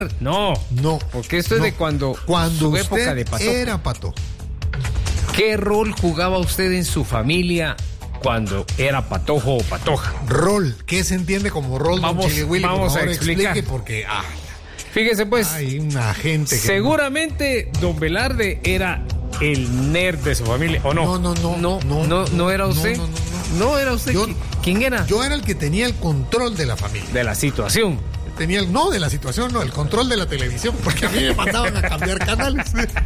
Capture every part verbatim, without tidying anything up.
No, No. porque esto no. es de cuando, Cuando su usted época de patojo. era patojo. ¿Qué rol jugaba usted en su familia cuando era patojo o patoja? Rol. ¿Qué se entiende como rol, don Vamos- Chile-Willy? Por vamos a favor, explicar. explique porque ah, Fíjese pues, hay una gente que... seguramente don Velarde era el nerd de su familia, ¿o no? No, no, no, No, no, no, no era no, usted. no, no, No era usted. Yo- ¿Qui- ¿Quién era? Yo era el que tenía el control de la familia. De la situación. Tenía el, no de la situación, no, el control de la televisión, porque a mí me mandaban a cambiar canales.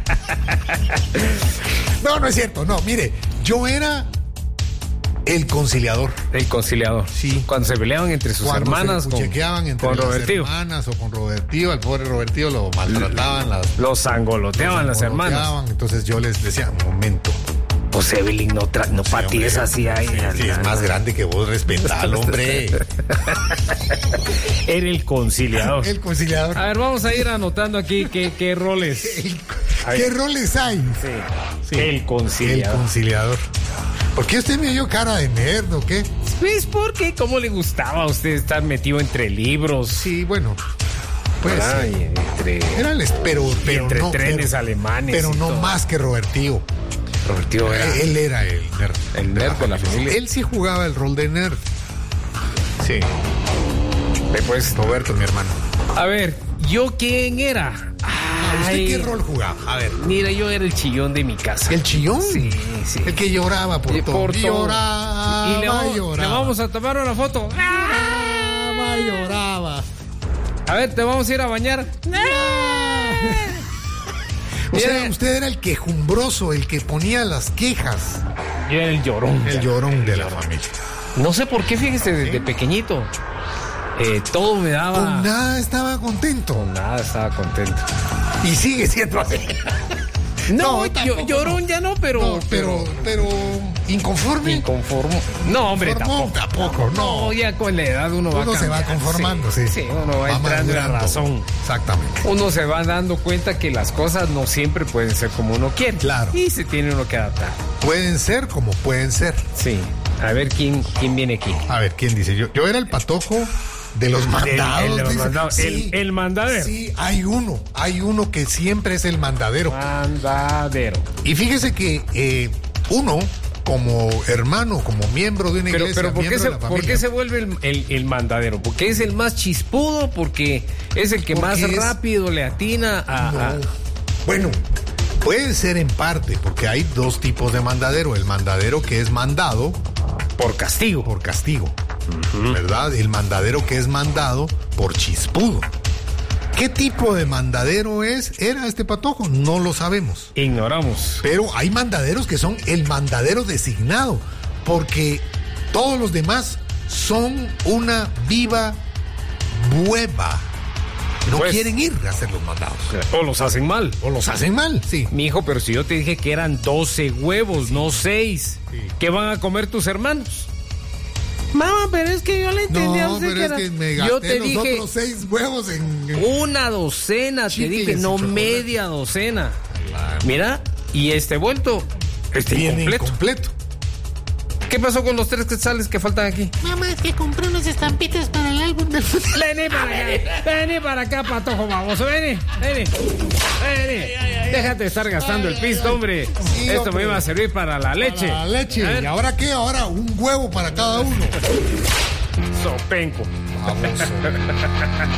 No, no es cierto, no, mire, yo era el conciliador. El conciliador. Sí. Cuando se peleaban entre sus Cuando hermanas se con, chequeaban entre con las Robertío. hermanas o con Robertío, al pobre Robertío lo maltrataban, las, Los sangoloteaban las hermanas. golpeaban, entonces yo les decía, un momento. Pues Evelyn, no, tra- no paties así ahí. Sí, sí, es más grande que vos, respetalo, hombre. Era el conciliador. El conciliador. A ver, vamos a ir anotando aquí qué, qué roles. El- A ver. ¿Qué roles hay? Sí. Sí. El conciliador. El conciliador. ¿Por qué usted me dio cara de nerd o qué? Pues porque cómo le gustaba a usted estar metido entre libros. Sí, bueno. Pues ¿verdad? sí. Y entre, Era el pero, pero entre no, trenes pero, alemanes. pero y no todo. más que Robertío. Robertío era Él era el nerd. el nerd de la familia. Él sí jugaba el rol de nerd. Sí. Después, Roberto, mi hermano. a ver, ¿yo quién era? ¿Usted Ay, qué rol jugaba? A ver. Mira, yo era el chillón de mi casa. ¿El chillón? Sí, sí. El que lloraba por Y todo. por todo. Lloraba, Y le vamos, lloraba. le vamos a tomar una foto. Lloraba, lloraba. A ver, te vamos a ir a bañar. O sea, Mira. usted era el quejumbroso, el que ponía las quejas. Yo era el llorón. El llorón de la familia. No sé por qué, fíjese, desde pequeñito. eh, todo me daba. Con nada estaba contento. Con nada estaba contento. Y sigue siendo así. No, No, tampoco, yo- llorón no. ya no, pero. No, pero, pero, inconforme. Inconformo. No, hombre, Conformó, tampoco. tampoco, no. No, ya con la edad uno va Uno se va cambiando. conformando, sí. Sí, uno va, entrando en la madurando. razón. Exactamente. Uno se va dando cuenta que las cosas no siempre pueden ser como uno quiere. Claro. Y se tiene uno que adaptar. Pueden ser como pueden ser. Sí. A ver quién, quién viene aquí. A ver, ¿quién dice? Yo, yo era el patojo de los mandados. el de los dice. mandados, Sí, el- el mandadero. Sí, hay uno. Hay uno que siempre es el mandadero. Mandadero. Y fíjese que eh, uno, como hermano, como miembro de una Pero, iglesia, pero ¿por, qué miembro se, de la ¿por familia, qué se vuelve el, el- el mandadero? ¿Porque es el más chispudo? ¿Porque es el que Porque más es- rápido le atina a...? No. a- Bueno, puede ser en parte, porque hay dos tipos de mandadero. El mandadero que es mandado por castigo. por castigo, ¿verdad? El mandadero que es mandado por chispudo. ¿Qué tipo de mandadero es? ¿Era este patojo? No lo sabemos. Ignoramos. Pero hay mandaderos que son el mandadero designado, porque todos los demás son una viva bueva. No Pues- quieren ir a hacer los mandados. O los hacen mal. O los hacen mal, sí. Mi hijo, pero si yo te dije que eran doce huevos, no seis. Sí. ¿Qué van a comer tus hermanos? Mamá, pero es que yo le entendía a No, usted pero que es era... que me gasté Yo te los dije otros seis huevos en... en- una docena, te Chicles dije, y no chocolate. media docena. Claro. Mira, y este vuelto, este Viene incompleto. incompleto. ¿Qué pasó con los tres quetzales que faltan aquí? Mamá, es que compré unas estampitas para el álbum del fútbol. Vení para acá, vení para acá, patojo baboso, vení, vení, vení. Déjate de estar gastando el pisto, hombre. Sí, Esto hombre. me iba a servir para la leche. Para la leche. A ver. ¿Y ahora qué? Ahora un huevo para cada uno. Sopenco. Baboso.